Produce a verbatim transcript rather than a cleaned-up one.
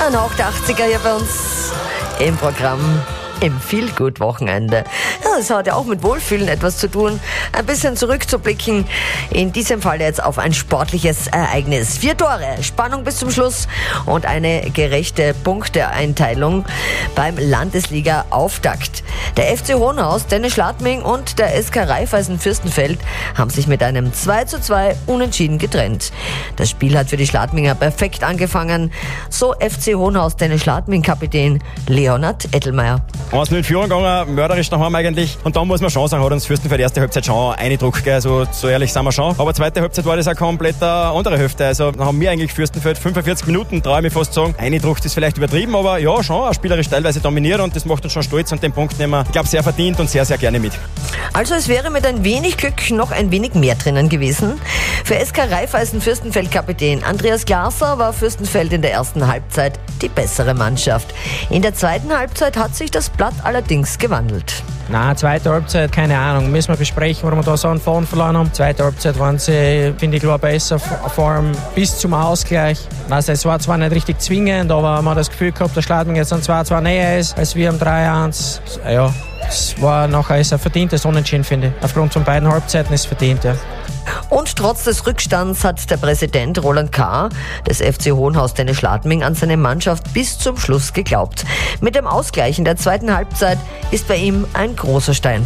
Ein Hauch der achtziger hier bei uns im Programm im Feel-Good-Wochenende. Ja, das hat ja auch mit Wohlfühlen etwas zu tun. Ein bisschen zurückzublicken, in diesem Fall jetzt auf ein sportliches Ereignis. Vier Tore, Spannung bis zum Schluss und eine gerechte Punkteeinteilung beim Landesliga-Auftakt. Der F C Hohenhaus, Dennis Schladming und der S K Raiffeisen Fürstenfeld haben sich mit einem zwei zu zwei unentschieden getrennt. Das Spiel hat für die Schladminger perfekt angefangen, so F C Hohenhaus Dennis Schladming-Kapitän Leonhard Ettelmeier. eins null in Führung gegangen, mörderisch daheim eigentlich. Und dann muss man schon sagen, hat uns Fürstenfeld die erste Halbzeit schon eingedruckt, gell? Also, so ehrlich sind wir schon. Aber zweite Halbzeit war das eine komplett andere Hälfte. Also dann haben wir eigentlich Fürstenfeld fünfundvierzig Minuten, traue ich mich fast sagen. Eingedruckt ist vielleicht übertrieben, aber ja, schon auch spielerisch teilweise dominiert und das macht uns schon stolz und den Punkt nehmen wir, ich glaube, sehr verdient und sehr, sehr gerne mit. Also es wäre mit ein wenig Glück noch ein wenig mehr drinnen gewesen. Für S K Raiffeisen Fürstenfeld-Kapitän Andreas Glaser war Fürstenfeld in der ersten Halbzeit die bessere Mannschaft. In der zweiten Halbzeit hat sich das Blatt allerdings gewandelt. Na, zweite Halbzeit, keine Ahnung, müssen wir besprechen, warum wir da so einen Faden verloren haben. Zweite Halbzeit waren sie, finde ich, klar besser, vor allem bis zum Ausgleich. Also es war zwar nicht richtig zwingend, aber man hat das Gefühl gehabt, der Schladming jetzt an zwei zwei näher ist, als wir am drei eins. Ja, es war nachher ein verdientes Unentschieden, finde ich. Aufgrund von beiden Halbzeiten ist es verdient, ja. Und trotz des Rückstands hat der Präsident Roland K. des F C Hohenhaus Dennis Schladming an seine Mannschaft bis zum Schluss geglaubt. Mit dem Ausgleich in der zweiten Halbzeit ist bei ihm ein großer Stein